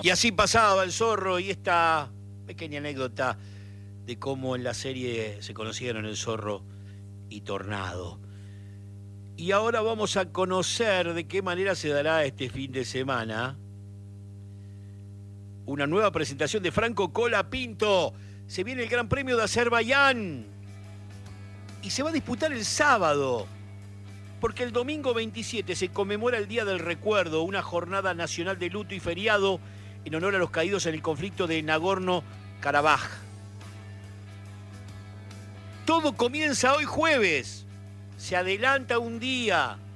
Y así pasaba el zorro y esta pequeña anécdota de cómo en la serie se conocieron el zorro y Tornado. Y ahora vamos a conocer de qué manera se dará este fin de semana una nueva presentación de Franco Colapinto. Se viene el Gran Premio de Azerbaiyán y se va a disputar el sábado, porque el domingo 27 se conmemora el Día del Recuerdo, una jornada nacional de luto y feriado en honor a los caídos en el conflicto de Nagorno-Karabaj. Todo comienza hoy jueves, se adelanta un día.